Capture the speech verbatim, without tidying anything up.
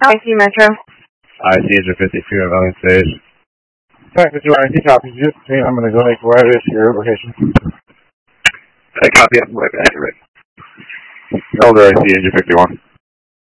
I C Metro. I C engine fifty, Fremont Valley Stage. Alright, Mister I C, copy. I'm going to go make where it is to your location. I copy it. Right back. Right. Elder I C engine fifty-one.